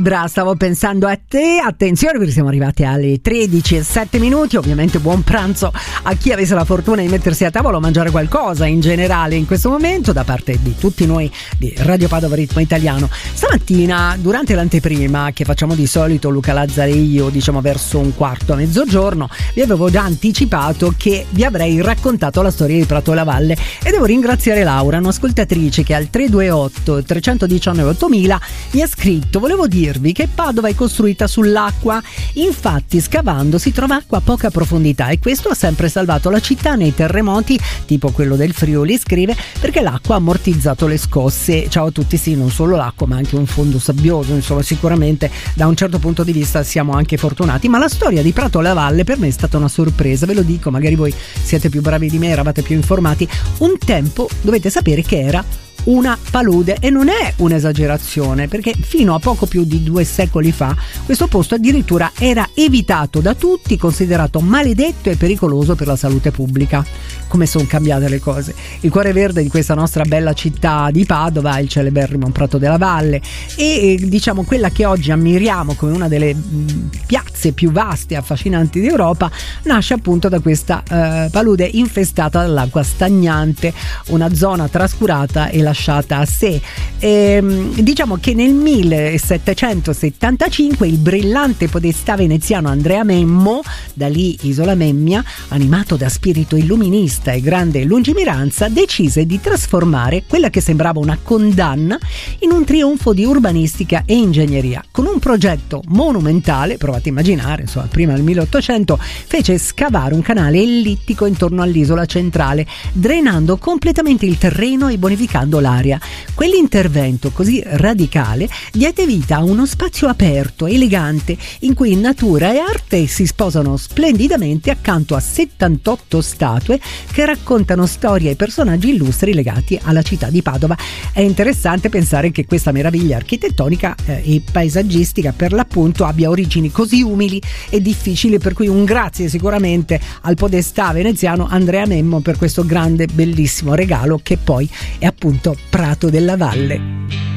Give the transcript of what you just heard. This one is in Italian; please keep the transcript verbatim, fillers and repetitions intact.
vibra, stavo pensando a te. Attenzione perché siamo arrivati alle tredici e sette minuti. Ovviamente buon pranzo a chi avesse la fortuna di mettersi a tavola o mangiare qualcosa in generale in questo momento, da parte di tutti noi di Radio Padova Ritmo Italiano. Stamattina, durante l'anteprima che facciamo di solito Luca Lazzari e io, diciamo verso un quarto a mezzogiorno, vi avevo già anticipato che vi avrei raccontato la storia di Prato la Valle, e devo ringraziare Laura, un'ascoltatrice che al tre due otto tre uno nove ottomila mi ha scritto: volevo dirvi che Padova è costruita sull'acqua, infatti scavando si trova acqua a poca profondità e questo ha sempre salvato la città nei terremoti tipo quello del Friuli, scrive, perché l'acqua ha ammortizzato le scosse. Ciao a tutti. Sì, non solo l'acqua ma anche un fondo sabbioso, insomma sicuramente da un certo punto di vista siamo anche fortunati. Ma la storia di Prato la Valle per me è stata una sorpresa, ve lo dico, magari voi siete più bravi di me, eravate più informati. Un tempo dovete sapere che era una palude, e non è un'esagerazione, perché fino a poco più di due secoli fa questo posto addirittura era evitato da tutti, considerato maledetto e pericoloso per la salute pubblica. Come sono cambiate le cose. Il cuore verde di questa nostra bella città di Padova, il celeberrimo Prato della Valle, e diciamo quella che oggi ammiriamo come una delle mh, piazze più vaste e affascinanti d'Europa, nasce appunto da questa uh, palude infestata dall'acqua stagnante, una zona trascurata e lasciata a sé. E, diciamo che nel millesettecentosettantacinque il brillante podestà veneziano Andrea Memmo, da lì Isola Memmia, animato da spirito illuminista e grande lungimiranza, decise di trasformare quella che sembrava una condanna in un trionfo di urbanistica e ingegneria. Con un progetto monumentale, provate a immaginare, insomma, prima del milleottocento, fece scavare un canale ellittico intorno all'isola centrale, drenando completamente il terreno e bonificando l'aria. Quell'intervento così radicale diede vita a uno spazio aperto, elegante, in cui natura e arte si sposano splendidamente accanto a settantotto statue che raccontano storie e personaggi illustri legati alla città di Padova. È interessante pensare che questa meraviglia architettonica eh, e paesaggistica per l'appunto abbia origini così umili e difficili, per cui un grazie sicuramente al podestà veneziano Andrea Memmo per questo grande bellissimo regalo che poi è appunto Prato della Valle.